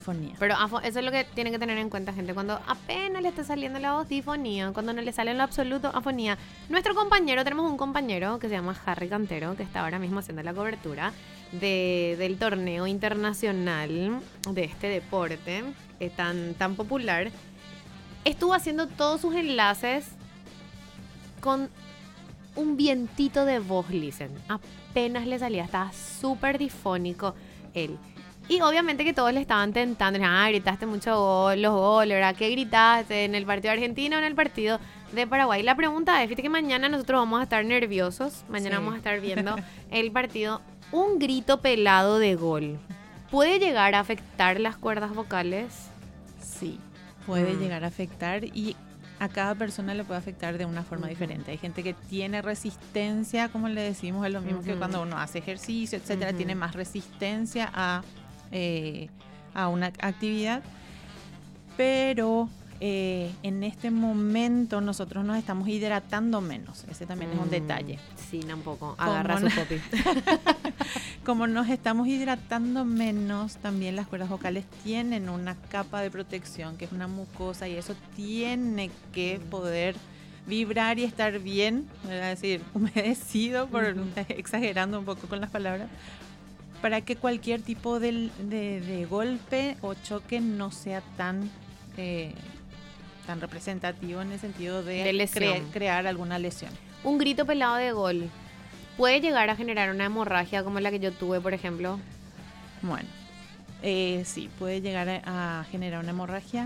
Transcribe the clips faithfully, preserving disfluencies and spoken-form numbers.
Difonía. Pero afo- eso es lo que tienen que tener en cuenta, gente. Cuando apenas le está saliendo la voz, difonía. Cuando no le sale en lo absoluto, afonía. Nuestro compañero, tenemos un compañero que se llama Harry Cantero, que está ahora mismo haciendo la cobertura de, del torneo internacional de este deporte eh, tan, tan popular. Estuvo haciendo todos sus enlaces con un vientito de voz, listen. Apenas le salía, estaba súper difónico él. Y obviamente que todos le estaban tentando. Ah, gritaste mucho gol, los goles, ¿verdad? ¿Qué gritaste en el partido de Argentina o en el partido de Paraguay? La pregunta es, fíjate que mañana nosotros vamos a estar nerviosos. Mañana Sí. vamos a estar viendo el partido. Un grito pelado de gol, ¿puede llegar a afectar las cuerdas vocales? Sí, puede Mm. llegar a afectar y a cada persona le puede afectar de una forma Ujú. diferente. Hay gente que tiene resistencia, como le decimos, es lo mismo que Ujú. cuando uno hace ejercicio, etcétera, Ujú. tiene más resistencia a, eh, a una actividad. Pero eh, en este momento nosotros nos estamos hidratando menos. Ese también es un Mm, detalle. Sí, tampoco. ¿Cómo Agarra no? su popi. Como nos estamos hidratando menos, también las cuerdas vocales tienen una capa de protección, que es una mucosa, y eso tiene que poder vibrar y estar bien, es decir, humedecido, por Ujú. exagerando un poco con las palabras, para que cualquier tipo de, de- de golpe o choque no sea tan, eh, tan representativo en el sentido de, De lesión. cre- crear alguna lesión. Un grito pelado de gol puede llegar a generar una hemorragia como la que yo tuve, por ejemplo. Bueno, eh, sí, puede llegar a, a generar una hemorragia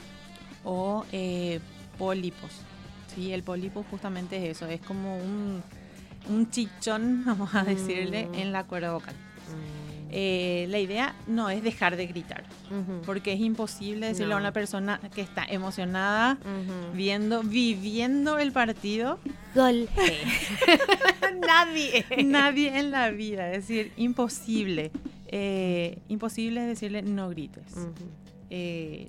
o eh, pólipos. Sí, el pólipo justamente es eso, es como un, un chichón, vamos a decirle, Mm. en la cuerda vocal. Mm. Eh, la idea no es dejar de gritar, Ujú. porque es imposible decirle No. a una persona que está emocionada, Ujú. viendo, viviendo el partido, Gol. Nadie. nadie en la vida, es decir, imposible. Eh, imposible es decirle no grites. Ujú. Eh,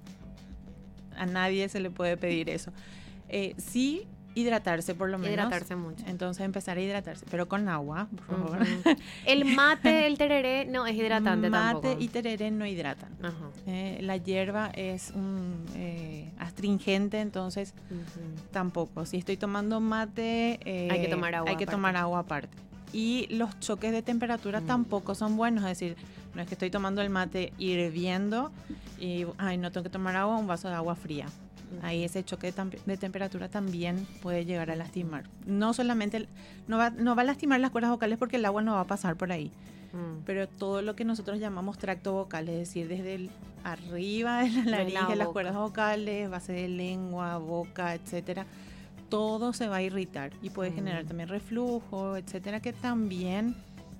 a nadie se le puede pedir eso. Eh, sí, hidratarse por lo menos. Hidratarse mucho. Entonces empezar a hidratarse, pero con agua, por favor. Ujú. El mate, el tereré, no es hidratante Mate tampoco. y tereré no hidratan. Ajá. Eh, la hierba es un eh, astringente, entonces Ujú. tampoco. Si estoy tomando mate, eh, Hay que tomar agua hay que aparte. tomar agua aparte. Y los choques de temperatura Mm. tampoco son buenos, es decir, no es que estoy tomando el mate hirviendo y ay, no tengo que tomar agua, un vaso de agua fría. Ahí ese choque de, tam- de temperatura también puede llegar a lastimar. No solamente, el- no va, no va a lastimar las cuerdas vocales porque el agua no va a pasar por ahí, Mm. pero todo lo que nosotros llamamos tracto vocal, es decir, desde el arriba de la laringe, las boca. cuerdas vocales, base de lengua, boca, etcétera, todo se va a irritar y puede Mm. generar también reflujo, etcétera, que también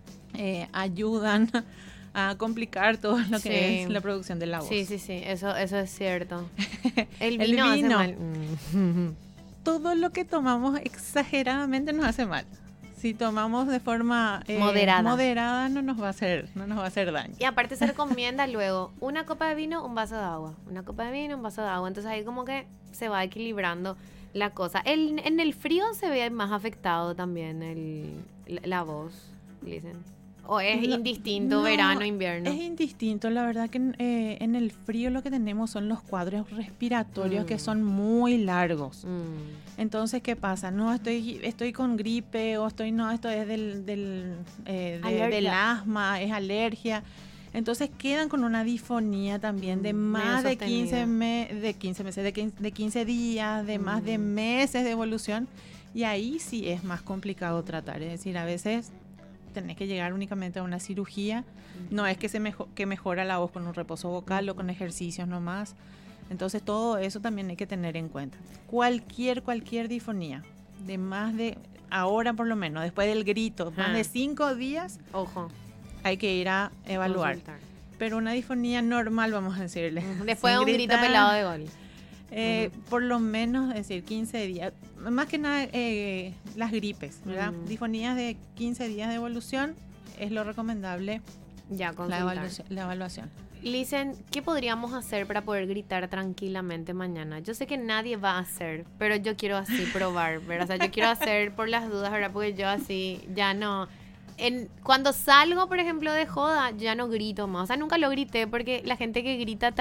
eh, ayudan a complicar todo lo que Sí. es la producción de la voz. Sí, sí, sí, eso, eso es cierto. El El vino, vino. hace mal. Mm. Todo lo que tomamos exageradamente nos hace mal. Si tomamos de forma eh, Moderada. moderada no nos va a hacer, no nos va a hacer daño. Y aparte se recomienda luego una copa de vino, un vaso de agua. Una copa de vino, un vaso de agua. Entonces ahí como que se va equilibrando la cosa. El, en el frío se ve más afectado también el, la, la voz, dicen. O es No, indistinto, no, verano, invierno. Es indistinto, la verdad que en, eh, en el frío lo que tenemos son los cuadros respiratorios Mm. que son muy largos. Mm. Entonces, ¿qué pasa? No, estoy, estoy con gripe o estoy, no, esto es del, del, eh, de- Alergia. del asma, es alergia. Entonces quedan con una difonía también de Mm, más medio de quince, sostenida. me- de quince meses, de quince, de quince días, de más de Mm. meses de evolución. Y ahí sí es más complicado tratar. Es decir, a veces tenés que llegar únicamente a una cirugía. No es que se mejo- que mejora la voz con un reposo vocal o con ejercicios nomás. Entonces todo eso también hay que tener en cuenta. Cualquier, cualquier difonía de más de, ahora por lo menos, después del grito, más Ah. de cinco días, Ojo. hay que ir a evaluar. Consultar. Pero una difonía normal, vamos a decirle. Ujú. Después de sin un grito gritar, pelado de gol. eh, Ujú. por lo menos, es decir, quince días. Más que nada eh, las gripes, ¿verdad? Mm. Difonías de quince días de evolución es lo recomendable, Ya, la consultar. evaluación. La evaluación. Listen, ¿qué podríamos hacer para poder gritar tranquilamente mañana? Yo sé que nadie va a hacer, pero yo quiero así probar, ¿verdad? O sea, yo quiero hacer por las dudas, ¿verdad? Porque yo así ya no... en, cuando salgo, por ejemplo, de joda, ya no grito más. O sea, nunca lo grité porque la gente que grita